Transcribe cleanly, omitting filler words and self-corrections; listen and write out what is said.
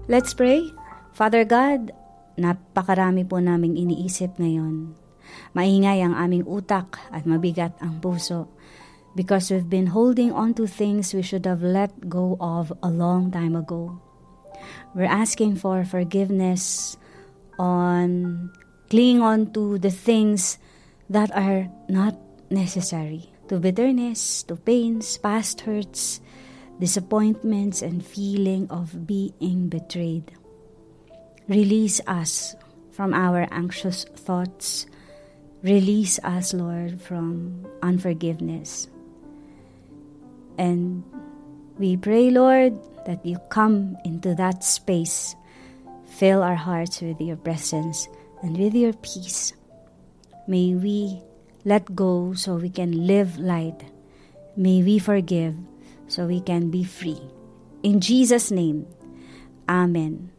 Let's pray. Father God, napakarami po naming iniisip ngayon. Maingay ang aming utak at mabigat ang puso because we've been holding on to things we should have let go of a long time ago. We're asking for forgiveness on clinging on to the things that are not necessary, to bitterness, to pains, past hurts, disappointments, and feeling of being betrayed. Release us from our anxious thoughts. Release us, Lord, from unforgiveness. And we pray, Lord, that you come into that space. Fill our hearts with your presence and with your peace. May we let go so we can live light. May we forgive so we can be free. In Jesus' name, Amen.